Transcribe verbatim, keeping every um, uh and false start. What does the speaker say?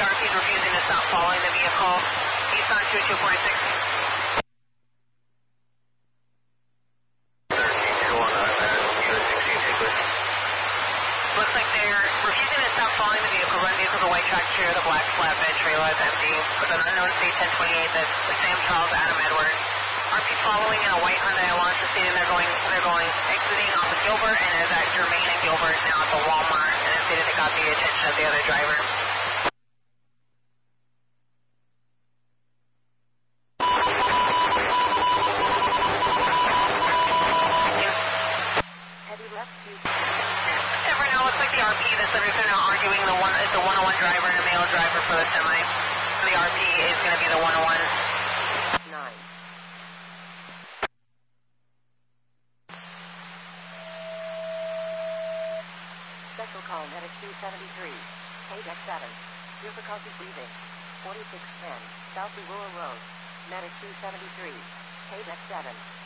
R P is refusing to stop following the vehicle. He's on two two four six. Looks like they're refusing to stop following the vehicle. Run vehicle to white track trailer. The black flatbed trailer is empty. With an unknown C ten twenty-eight, that's Sam Charles Adam Edwards. R P following in a white Hyundai Elantra, stating they're going, they're going exiting off of Gilbert and is at Germain and Gilbert now at the Walmart, and it stated they got the attention of the other driver. Heavy left two. Right now, looks like the R P, the subject are now arguing the one is the one oh one driver and a male driver for the semi. So the R P is going to be the one oh one. Nine. Special call medic two seventy-three. Paydeck seven. Difficulty breathing. forty-six ten. South Aurora Road. Medic two seventy-three. Paydeck seven.